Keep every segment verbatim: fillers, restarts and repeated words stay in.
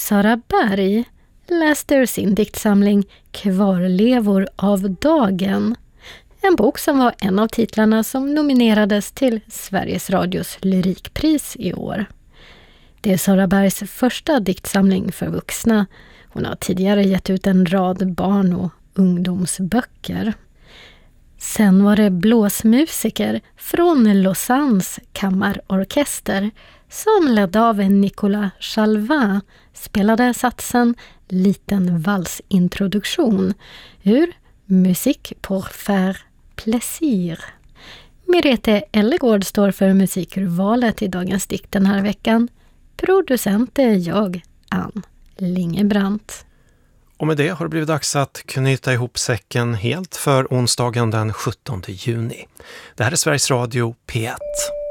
Sara Berg läste ur sin diktsamling Kvarlevor av dagen. En bok som var en av titlarna som nominerades till Sveriges Radios lyrikpris i år. Det är Sara Bergs första diktsamling för vuxna. Hon har tidigare gett ut en rad barn- och ungdomsböcker. Sen var det blåsmusiker från Lausannes kammarorkester som ledd av Nicolas Chalvin spelade satsen Liten valsintroduktion ur Musique pour faire plaisir. Merete Ellegård står för musikurvalet i dagens dikt den här veckan. Producent är jag, Ann Lingebrant. Och med det har det blivit dags att knyta ihop säcken helt för onsdagen den sjuttonde juni. Det här är Sveriges Radio P ett.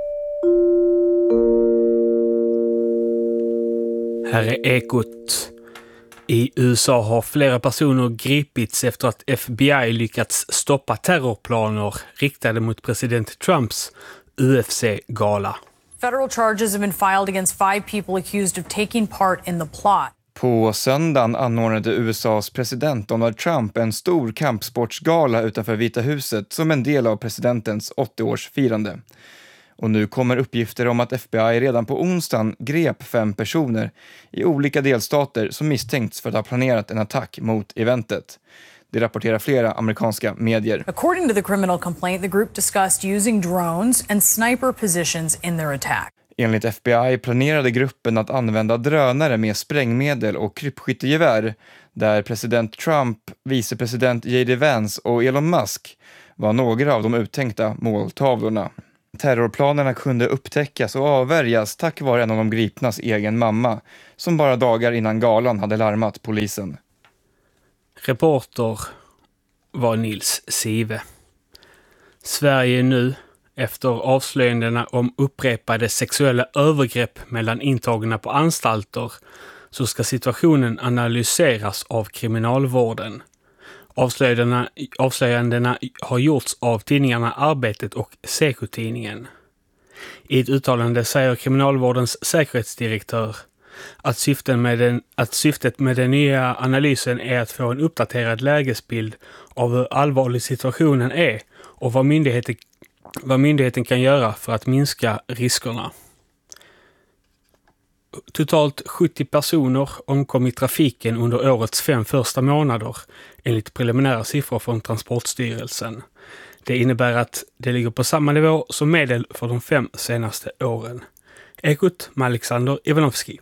Här är Ekot. I U S A har flera personer gripits efter att F B I lyckats stoppa terrorplaner riktade mot president Trumps U F C-gala. Federal charges have been filed against five people accused of taking part in the plot. På söndagen anordnade U S A:s president Donald Trump en stor kampsportsgala utanför Vita huset som en del av presidentens åttioårsfirande. Och nu kommer uppgifter om att F B I redan på onsdagen grep fem personer i olika delstater som misstänkts för att ha planerat en attack mot eventet. Det rapporterar flera amerikanska medier. According to the criminal complaint, the group discussed using drones and sniper positions in their attack. Enligt F B I planerade gruppen att använda drönare med sprängmedel och krypskyttegevär, där president Trump, vicepresident J D Vance och Elon Musk var några av de uttänkta måltavlorna. Terrorplanerna kunde upptäckas och avvärjas tack vare en av de gripnas egen mamma, som bara dagar innan galan hade larmat polisen. Reporter var Nils Sive. Sverige nu, efter avslöjandena om upprepade sexuella övergrepp mellan intagna på anstalter, så ska situationen analyseras av kriminalvården. Avslöjandena, avslöjandena har gjorts av tidningarna Arbetet och Sekotidningen. I ett uttalande säger kriminalvårdens säkerhetsdirektör att, syften med den, att syftet med den nya analysen är att få en uppdaterad lägesbild av hur allvarlig situationen är och vad myndigheten, vad myndigheten kan göra för att minska riskerna. Totalt sjuttio personer omkom i trafiken under årets fem första månader enligt preliminära siffror från Transportstyrelsen. Det innebär att det ligger på samma nivå som medel för de fem senaste åren. Ekot med Alexander Ivanovski.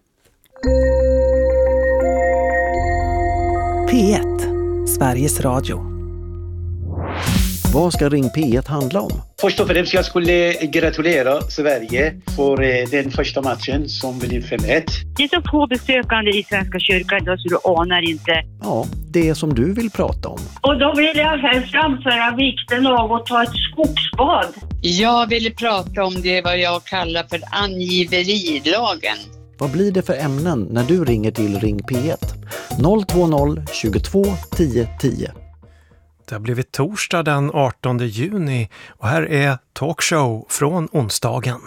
P ett, Sveriges Radio. Vad ska Ring P ett handla om? Först och främst jag skulle gratulera Sverige för den första matchen som blev fem ett. Det är så få besökande i Svenska kyrkan idag så du anar inte. Ja, det är som du vill prata om. Och då vill jag här framföra vikten av att ta ett skogsbad. Jag vill prata om det vad jag kallar för angiverilagen. Vad blir det för ämnen när du ringer till Ring P ett? noll två noll tjugotvå tio tio. Det har blivit torsdag den artonde juni och här är talkshow från onsdagen.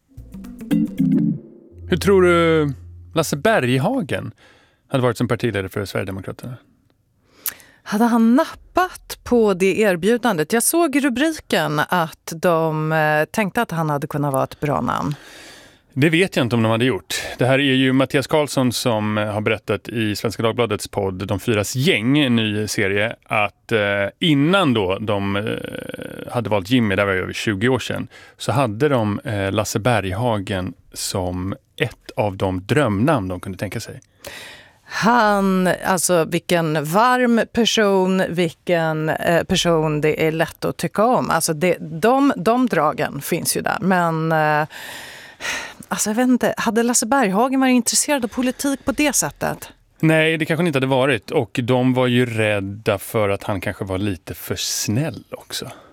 Hur tror du Lasse Berghagen hade varit som partiledare för Sverigedemokraterna? Hade han nappat på det erbjudandet? Jag såg i rubriken att de tänkte att han hade kunnat vara ett bra namn. Det vet jag inte om de hade gjort. Det här är ju Mattias Karlsson som har berättat i Svenska Dagbladets podd De fyras gäng, en ny serie, att eh, innan då de eh, hade valt Jimmy, där var det över tjugo år sedan, så hade de eh, Lasse Berghagen som ett av de drömnamn de kunde tänka sig. Han, alltså vilken varm person, vilken eh, person det är lätt att tycka om. Alltså det, de, de dragen finns ju där, men... Eh, Alltså jag vet inte, hade Lasse Berghagen varit intresserad av politik på det sättet? Nej, det kanske inte hade varit. Och de var ju rädda för att han kanske var lite för snäll också.